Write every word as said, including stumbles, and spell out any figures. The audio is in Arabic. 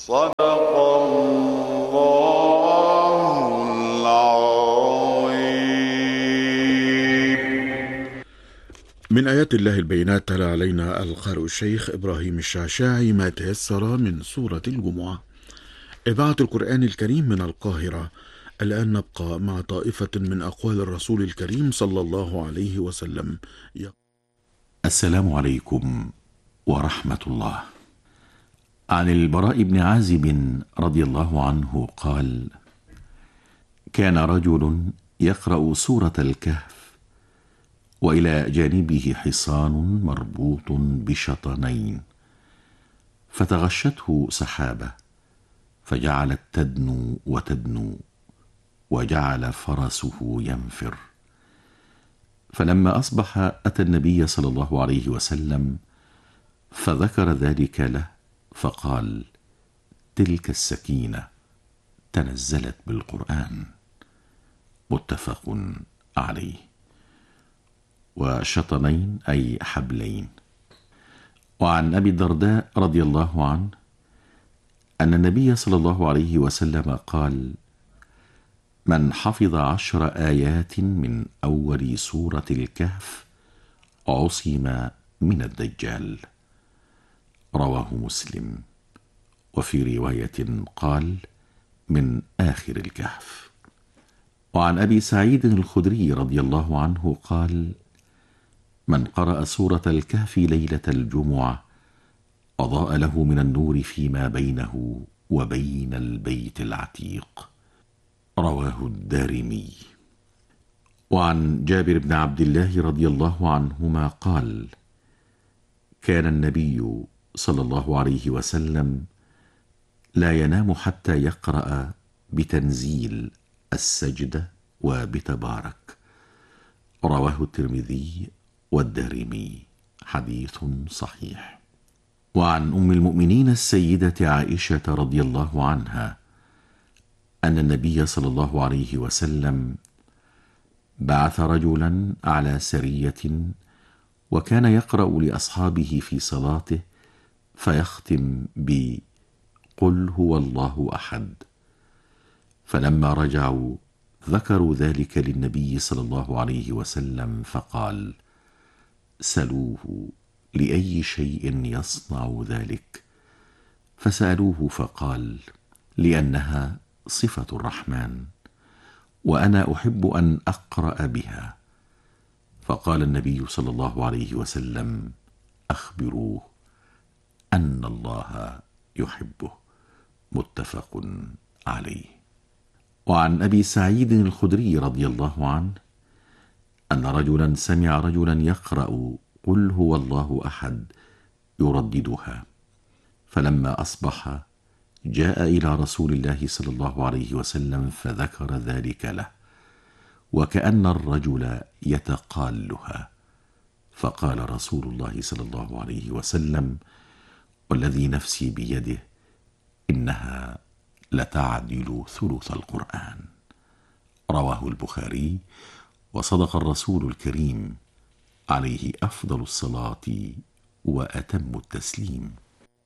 صدق الله العظيم. من آيات الله البينات تلا علينا القارئ الشيخ إبراهيم الشعشاعي ما تيسر من سورة الجمعة. إذاعة القرآن الكريم من القاهرة. الآن نبقى مع طائفة من أقوال الرسول الكريم صلى الله عليه وسلم. السلام عليكم ورحمة الله. عن البراء بن عازب رضي الله عنه قال: كان رجل يقرأ سورة الكهف وإلى جانبه حصان مربوط بشطنين، فتغشته سحابة فجعلت تدنو وتدنو، وجعل فرسه ينفر. فلما أصبح أتى النبي صلى الله عليه وسلم فذكر ذلك له، فقال: تلك السكينة تنزلت بالقرآن. متفق عليه. وشطنين أي حبلين. وعن أبي الدرداء رضي الله عنه أن النبي صلى الله عليه وسلم قال: من حفظ عشر آيات من أول سورة الكهف عصم من الدجال. رواه مسلم. وفي رواية قال: من آخر الكهف. وعن أبي سعيد الخدري رضي الله عنه قال: من قرأ سورة الكهف ليلة الجمعة أضاء له من النور فيما بينه وبين البيت العتيق. رواه الدارمي. وعن جابر بن عبد الله رضي الله عنهما قال: كان النبي صلى الله عليه وسلم لا ينام حتى يقرأ بتنزيل السجدة وبتبارك. رواه الترمذي والدارمي. حديث صحيح. وعن أم المؤمنين السيدة عائشة رضي الله عنها أن النبي صلى الله عليه وسلم بعث رجلا على سرية، وكان يقرأ لأصحابه في صلاته فيختم بقل هو الله أحد. فلما رجعوا ذكروا ذلك للنبي صلى الله عليه وسلم فقال: سلوه لأي شيء يصنع ذلك. فسألوه فقال: لأنها صفة الرحمن، وأنا أحب أن أقرأ بها. فقال النبي صلى الله عليه وسلم: أخبروه أن الله يحبه. متفق عليه. وعن أبي سعيد الخدري رضي الله عنه أن رجلا سمع رجلا يقرأ قل هو الله أحد يرددها، فلما أصبح جاء إلى رسول الله صلى الله عليه وسلم فذكر ذلك له، وكأن الرجل يتقالها. فقال رسول الله صلى الله عليه وسلم: والذي نفسي بيده إنها لتعدل ثلث القرآن. رواه البخاري. وصدق الرسول الكريم عليه أفضل الصلاة وأتم التسليم.